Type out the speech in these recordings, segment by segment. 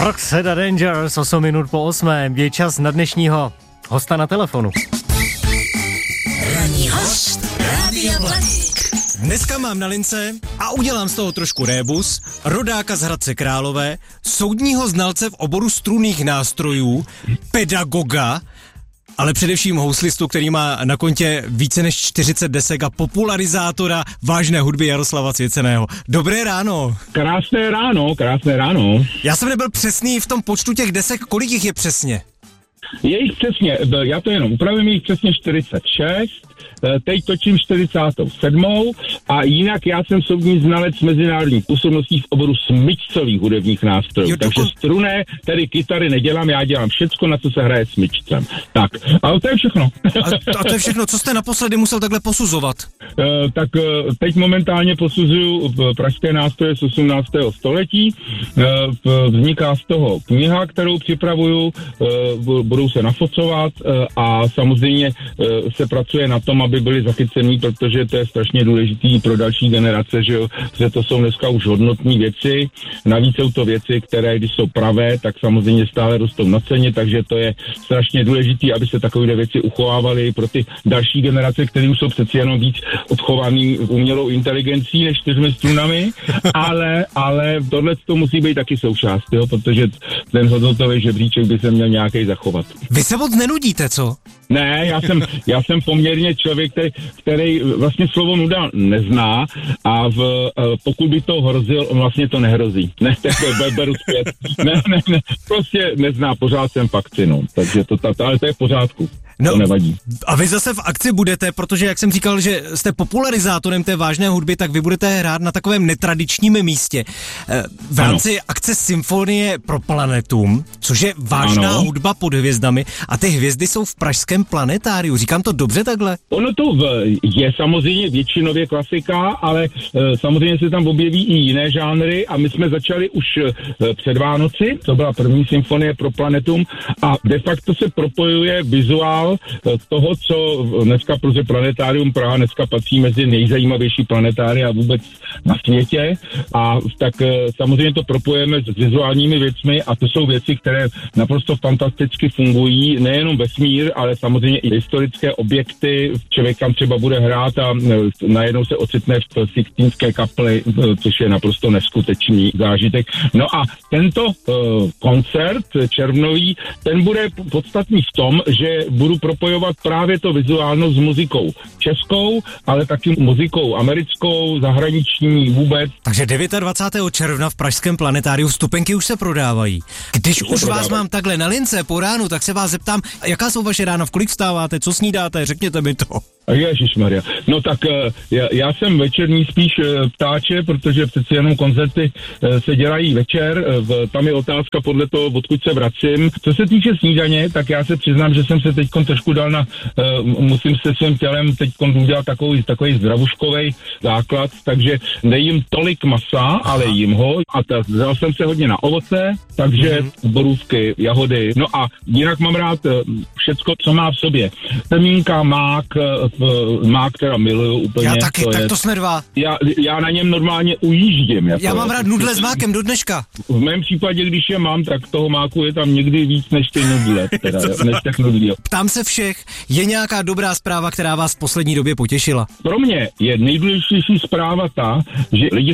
Roxette Dangerous, 8 minut po 8. Je čas na dnešního hosta na telefonu. Ranní host Rádia Blaník. Dneska mám na lince a udělám z toho trošku rébus rodáka z Hradce Králové, soudního znalce v oboru strunných nástrojů, pedagoga, ale především houslistu, který má na kontě více než 40 desek a popularizátora vážné hudby Jaroslava Svěceného. Dobré ráno. Krásné ráno. Já jsem nebyl přesný v tom počtu těch desek, kolik jich je přesně? Je jich přesně, já to jenom upravím, je jich přesně 46, teď točím 47. a jinak já jsem soudní znalec mezinárodních působností v oboru smyčcových hudebních nástrojů. Takže struné, tedy kytary nedělám, já dělám všecko, na co se hraje smyčcem. Tak, ale to je všechno. A to je všechno, co jste naposledy musel takhle posuzovat? Tak teď momentálně posuzuju pražské nástroje z 18. století. Vzniká z toho kniha, kterou připravuju, budou se nafocovat a samozřejmě se pracuje na tom, aby byli zachycený, protože to je strašně důležitý pro další generace, že to jsou dneska už hodnotné věci. Navíc jsou to věci, které, když jsou pravé, tak samozřejmě stále rostou na ceně, takže to je strašně důležitý, aby se takové věci uchovávaly pro ty další generace, které už jsou přeci jenom víc odchovaný umělou inteligencí než 4 strunami, ale tohle to musí být taky součást, jo, protože ten hodnotový žebříček by se měl nějaký zachovat. Vy se moc nenudíte, co? Ne, já jsem poměrně člověk, který vlastně slovo nuda nezná a pokud by to hrozil, on vlastně to nehrozí. Ne, beru zpět. Ne, prostě nezná, pořád jsem v akci, no. Takže ale to je v pořádku. No, to nevadí. A vy zase v akci budete, protože jak jsem říkal, že jste popularizátorem té vážné hudby, tak vy budete hrát na takovém netradičním místě. V rámci akce Symfonie pro Planetum, což je vážná hudba pod hvězdami a ty hvězdy jsou v pražském planetáriu. Říkám to dobře takhle? Ono to je samozřejmě většinově klasika, ale samozřejmě se tam objeví i jiné žánry a my jsme začali už před Vánoci, to byla první Symfonie pro Planetum a de facto se propojuje vizuál toho, co dneska, protože planetárium Praha dneska patří mezi nejzajímavější planetária vůbec na světě a tak samozřejmě to propojeme s vizuálními věcmi a to jsou věci, které naprosto fantasticky fungují, nejenom vesmír, ale samozřejmě i historické objekty. Člověk tam třeba bude hrát a najednou se ocitne v Sixtínské kapli, což je naprosto neskutečný zážitek. No a tento koncert červnový, ten bude podstatný v tom, že budu propojovat právě to vizuálno s muzikou českou, ale taky muzikou americkou, zahraniční vůbec. Takže 29. června v pražském planetáriu vstupenky už se prodávají. Když už vás mám takhle na lince po ránu, tak se vás zeptám, jaká jsou vaše rána, v kolik vstáváte, co snídáte, řekněte mi to. Ježišmarja. No tak já jsem večerní spíš ptáče, protože přeci jenom koncerty se dělají večer, tam je otázka podle toho, odkud se vracím. Co se týče snídaně, tak já se přiznám, že jsem se teďkon trošku dal musím se svým tělem teďkon udělat takový zdravuškovej základ, takže nejím tolik masa, ale jím ho a dal jsem se hodně na ovoce, takže borůvky, jahody, no a jinak mám rád všecko, co má v sobě. Semínka, mák, teda miluju úplně. Já taky, tak to jsme dva. Já na něm normálně ujíždím. Já mám rád nudle s mákem do dneška. V mém případě, když je mám, tak toho máku je tam někdy víc než ty nudle. Než těch nudlí. Ptám se všech, je nějaká dobrá zpráva, která vás v poslední době potěšila? Pro mě je nejdůležitější zpráva ta, že lidi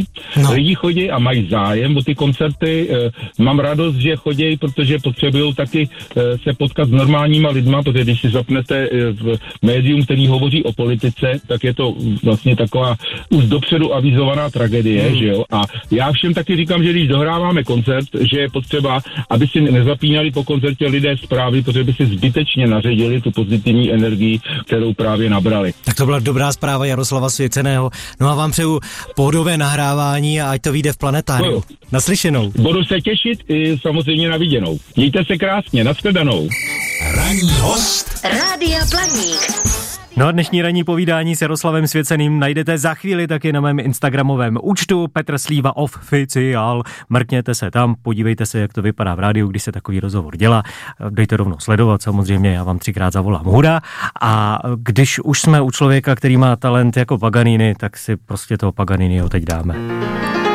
chodí a mají zájem o ty koncerty. Mám radost, že chodí, protože potřebují taky se potkat s normálníma lidma, protože když si zapnete v médium, který hovoří o politice, tak je to vlastně taková už dopředu avizovaná tragédie, že jo? A já všem taky říkám, že když dohráváme koncert, že je potřeba, aby si nezapínali po koncertě lidé zprávy, protože by si zbytečně naředili tu pozitivní energii, kterou právě nabrali. Tak to byla dobrá zpráva Jaroslava Svěceného. No a vám přeju pohodové nahrávání a ať to vyjde v planetáriu. Naslyšenou. Budu se těšit i samozřejmě na viděnou. Mějte se krásně, nashledanou. Ranní host Rádia Blaník. No a dnešní ranní povídání s Jaroslavem Svěceným najdete za chvíli taky na mém instagramovém účtu Petr Slíva Oficiál. Mrkněte se tam, podívejte se, jak to vypadá v rádiu, když se takový rozhovor dělá. Dejte rovnou sledovat, samozřejmě, já vám 3krát zavolám hurá. A když už jsme u člověka, který má talent jako Paganini, tak si prostě toho Paganiniho teď dáme.